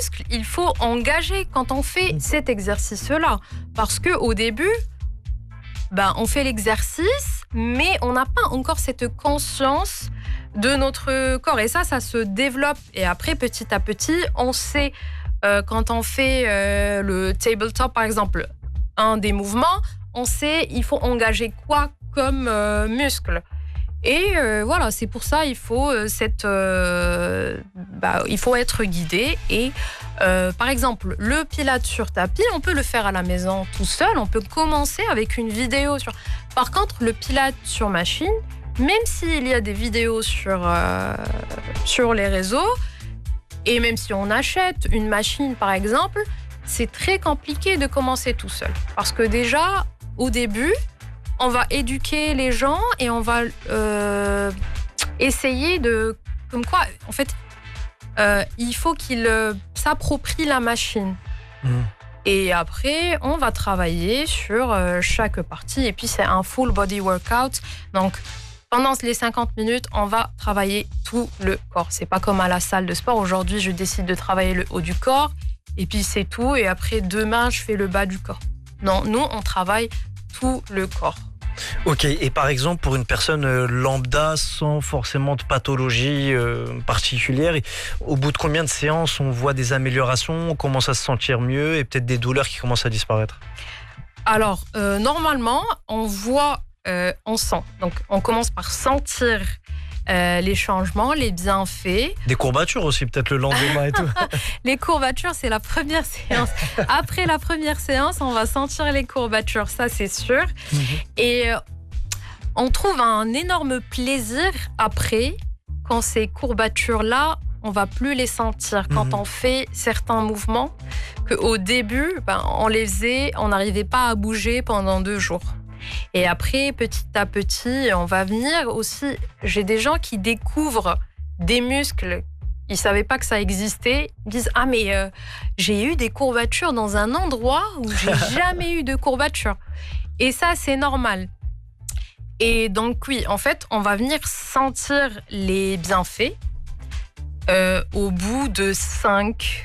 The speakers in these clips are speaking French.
muscles, il faut engager quand on fait cet exercice-là. Parce qu'au début, on fait l'exercice, mais on n'a pas encore cette conscience de notre corps. Et ça se développe. Et après, petit à petit, on sait, quand on fait le tabletop, par exemple, un des mouvements, on sait il faut engager quoi comme muscle. Et voilà, c'est pour ça il faut il faut être guidé. Et par exemple, le pilates sur tapis, on peut le faire à la maison tout seul. On peut commencer avec une vidéo. Par contre, le pilates sur machine, même s'il y a des vidéos sur les réseaux, et même si on achète une machine par exemple, c'est très compliqué de commencer tout seul. Parce que déjà, au début, on va éduquer les gens et on va essayer de... Comme quoi, en fait, il faut qu'ils s'approprient la machine. Et après, on va travailler sur chaque partie. Et puis, c'est un full body workout. Donc, pendant les 50 minutes, on va travailler tout le corps. C'est pas comme à la salle de sport. Aujourd'hui, je décide de travailler le haut du corps. Et puis, c'est tout. Et après, demain, je fais le bas du corps. Non, nous, on travaille tout le corps. Ok, et par exemple, pour une personne lambda, sans forcément de pathologie particulière, au bout de combien de séances on voit des améliorations, on commence à se sentir mieux et peut-être des douleurs qui commencent à disparaître? Alors, normalement, on sent. Donc, on commence par sentir les changements, les bienfaits. Des courbatures aussi, peut-être le lendemain et tout. Les courbatures, c'est la première séance. Après la première séance, on va sentir les courbatures, ça c'est sûr. Et on trouve un énorme plaisir après, quand ces courbatures-là, on va plus les sentir. Quand on fait certains mouvements, qu'au début, on les faisait, on n'arrivait pas à bouger pendant 2 jours. Et après, petit à petit, on va venir aussi... J'ai des gens qui découvrent des muscles. Ils ne savaient pas que ça existait. Ils disent « Ah, mais j'ai eu des courbatures dans un endroit où j'ai jamais eu de courbatures. » Et ça, c'est normal. Et donc, oui, en fait, on va venir sentir les bienfaits au bout de 5,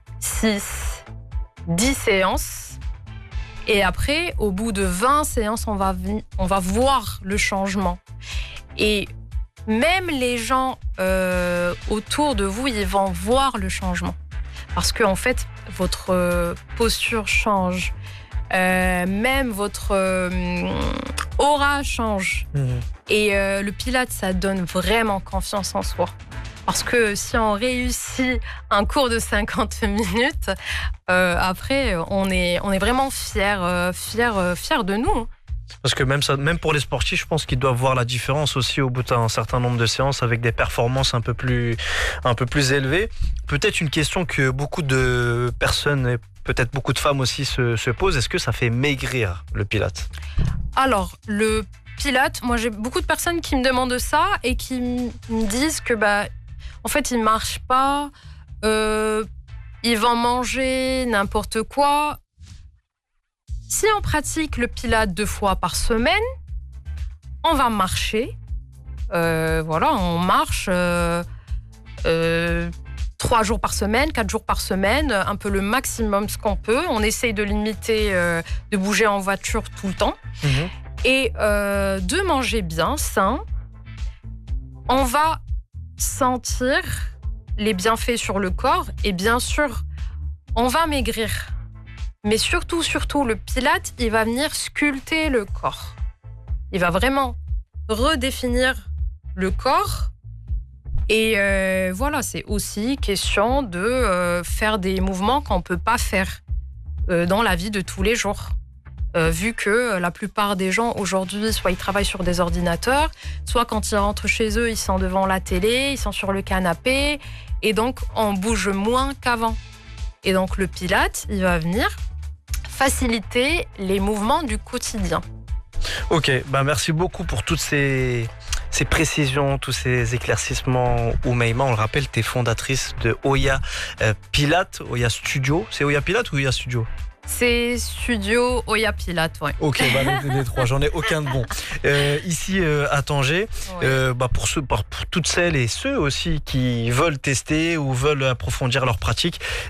6, 10 séances. Et après, au bout de 20 séances, on va voir le changement. Et même les gens autour de vous, ils vont voir le changement. Parce qu'en fait, votre posture change. Même votre aura change. Et le pilates, ça donne vraiment confiance en soi. Parce que si on réussit un cours de 50 minutes, après, on est vraiment fiers de nous. Parce que même pour les sportifs, je pense qu'ils doivent voir la différence aussi au bout d'un certain nombre de séances avec des performances un peu plus élevées. Peut-être une question que beaucoup de personnes et peut-être beaucoup de femmes aussi se posent. Est-ce que ça fait maigrir le pilates? Alors, le pilates, moi j'ai beaucoup de personnes qui me demandent ça et qui me disent que en fait, ils ne marchent pas, ils vont manger n'importe quoi. Si on pratique le pilates 2 fois par semaine, on va marcher. On marche 3 jours par semaine, 4 jours par semaine, un peu le maximum ce qu'on peut. On essaye de limiter, de bouger en voiture tout le temps. Et de manger bien, sain. On va sentir les bienfaits sur le corps et bien sûr, on va maigrir. Mais surtout, le pilates, il va venir sculpter le corps. Il va vraiment redéfinir le corps. Et c'est aussi question de faire des mouvements qu'on ne peut pas faire dans la vie de tous les jours. Vu que la plupart des gens aujourd'hui, soit ils travaillent sur des ordinateurs, soit quand ils rentrent chez eux, ils sont devant la télé, ils sont sur le canapé, et donc on bouge moins qu'avant. Et donc le pilates, il va venir faciliter les mouvements du quotidien. Ok, merci beaucoup pour toutes ces précisions, tous ces éclaircissements. Oumaima, on le rappelle, tu es fondatrice de Oya Pilates, Oya Studio. C'est Oya Pilates ou Oya Studio? C'est Studio Oya Pilates, ouais. Ok, les 3, j'en ai aucun de bon. Ici à Tanger, ouais. Pour toutes celles et ceux aussi qui veulent tester ou veulent approfondir leur pratique,